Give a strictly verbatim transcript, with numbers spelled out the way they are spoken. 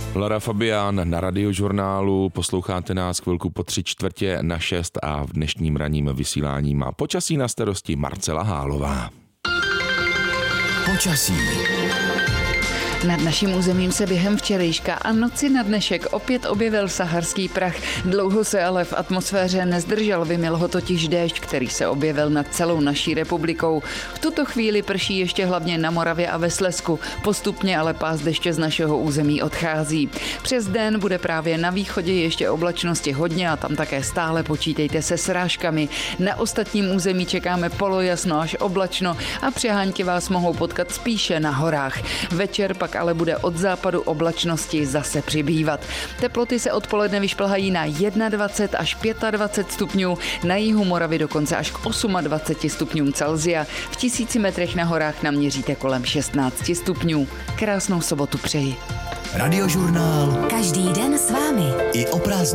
Lara Fabián na Radiožurnálu, posloucháte nás chvilku po tři čtvrtě na šest a v dnešním ranním vysílání má počasí na starosti Marcela Hálová. Počasí. Nad naším územím se během včerejška a noci na dnešek opět objevil saharský prach. Dlouho se ale v atmosféře nezdržel, vymyl ho totiž déšť, který se objevil nad celou naší republikou. V tuto chvíli prší ještě hlavně na Moravě a ve Slezsku, postupně ale pás deště z našeho území odchází. Přes den bude právě na východě ještě oblačnosti hodně a tam také stále počítejte se srážkami. Na ostatním území čekáme polojasno až oblačno a přehánky vás mohou potkat spíše na horách. Večer pak ale bude od západu oblačnosti zase přibývat. Teploty se odpoledne vyšplhají na dvacet jedna až dvacet pět stupňů, na jihu Moravy dokonce až k dvacet osm stupňům Celsia. V tisíci metrech na horách naměříte kolem šestnáct stupňů. Krásnou sobotu přeji. Radiožurnál. Každý den s vámi. I o prázdninách.